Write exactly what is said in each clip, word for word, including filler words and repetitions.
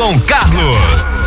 com Carlos.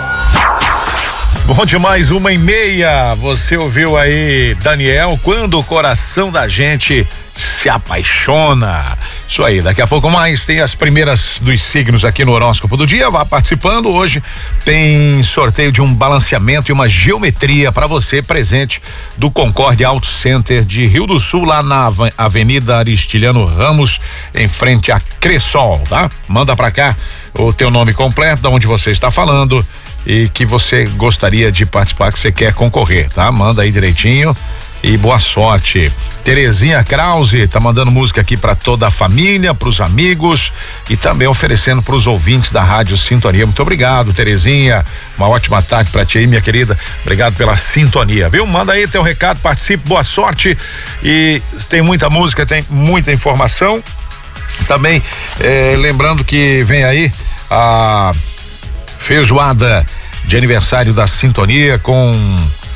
Bom demais, uma e meia. Você ouviu aí, Daniel, quando o coração da gente se apaixona. Isso aí, daqui a pouco mais tem as primeiras dos signos aqui no horóscopo do dia. Vá participando. Hoje tem sorteio de um balanceamento e uma geometria para você, presente do Concorde Auto Center de Rio do Sul, lá na Avenida Aristiliano Ramos, em frente a Cressol, tá? Manda pra cá o teu nome completo, de onde você está falando e que você gostaria de participar, que você quer concorrer, tá? Manda aí direitinho e boa sorte. Terezinha Krause tá mandando música aqui para toda a família, pros amigos e também oferecendo pros ouvintes da Rádio Sintonia. Muito obrigado, Terezinha. Uma ótima tarde pra ti aí, minha querida. Obrigado pela sintonia, viu? Manda aí teu recado, participe, boa sorte. E tem muita música, tem muita informação. Também eh, lembrando que vem aí a feijoada de aniversário da Sintonia com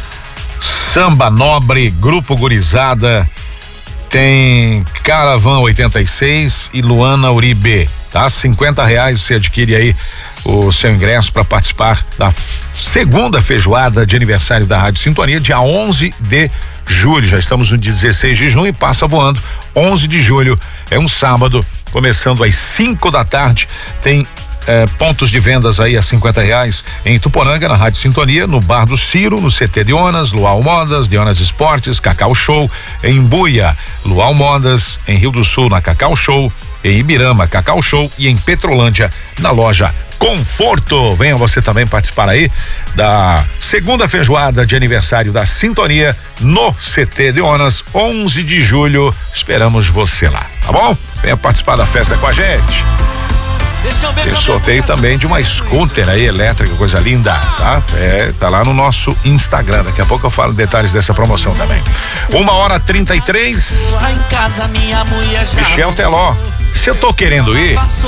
Samba Nobre, Grupo Gurizada, tem Caravan oitenta e seis e Luana Uribe, tá? cinquenta reais você adquire aí o seu ingresso para participar da segunda feijoada de aniversário da Rádio Sintonia, dia onze de julho. Já estamos no dezesseis de junho e passa voando. onze de julho é um sábado, começando às cinco da tarde. Tem Eh, pontos de vendas aí a cinquenta reais em Tuporanga, na Rádio Sintonia, no Bar do Ciro, no C T Dionas, Luau Modas, Dionas Esportes, Cacau Show, em Buia, Luau Modas, em Rio do Sul, na Cacau Show, em Ibirama, Cacau Show e em Petrolândia, na loja Conforto. Venha você também participar aí da segunda feijoada de aniversário da Sintonia no C T Dionas, onze de julho. Esperamos você lá, tá bom? Venha participar da festa com a gente. Tem sorteio também de uma scooter aí, elétrica, coisa linda, tá? É, tá lá no nosso Instagram. Daqui a pouco eu falo detalhes dessa promoção também. Uma hora trinta e três. Michel Teló. Se eu tô querendo ir,